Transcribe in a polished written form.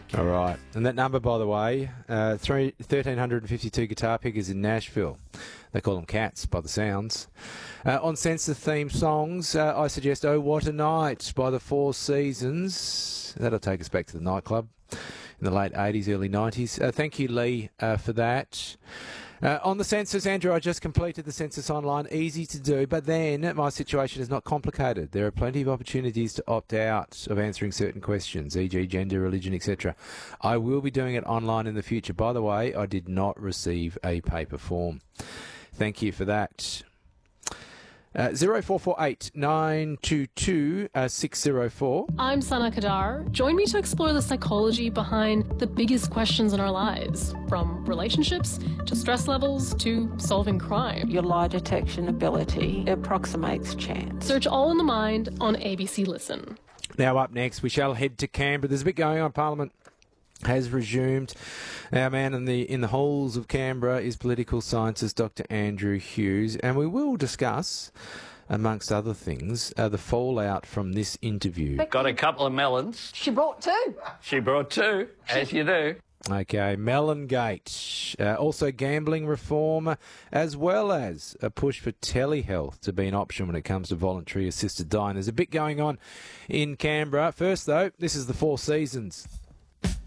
All right. And that number, by the way, 1,352 guitar pickers in Nashville. They call them cats by the sounds. On Sensor-themed songs, I suggest Oh What a Night by the Four Seasons. That'll take us back to the nightclub in the late 80s, early 90s. Thank you, Lee, for that. On the census, Andrew, I just completed the census online. Easy to do, but then my situation is not complicated. There are plenty of opportunities to opt out of answering certain questions, e.g. gender, religion, etc. I will be doing it online in the future. By the way, I did not receive a paper form. Thank you for that. 0448 922 604. I'm Sana Kadar. Join me to explore the psychology behind the biggest questions in our lives, from relationships to stress levels to solving crime. Your lie detection ability approximates chance. Search All in the Mind on ABC Listen. Now up next, we shall head to Canberra. There's a bit going on. Parliament has resumed. Our man in the halls of Canberra is political scientist Dr. Andrew Hughes, and we will discuss, amongst other things, the fallout from this interview. Got a couple of melons. She brought two. She brought two, as you do. Okay, Melongate. Also gambling reform, as well as a push for telehealth to be an option when it comes to voluntary assisted dying. There's a bit going on in Canberra. First, though, this is the Four Seasons.